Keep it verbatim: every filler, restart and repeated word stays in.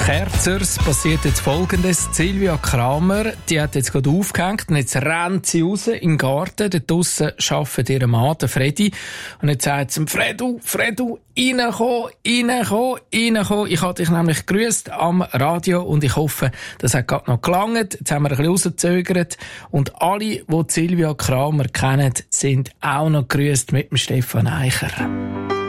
Kerzers passiert jetzt Folgendes. Silvia Kramer, die hat jetzt gerade aufgehängt und jetzt rennt sie raus in den Garten. Dort draussen arbeitet ihr Mann, der Freddy. Und jetzt sagt sie ihm, Fredu, Fredu, reinkommen, reinkommen, reinkommen. Ich habe dich nämlich gegrüßt am Radio und ich hoffe, das hat gerade noch gelangt. Jetzt haben wir ein bisschen rausgezögert. Und alle, die Silvia Kramer kennen, sind auch noch gegrüßt mit dem Stefan Eicher.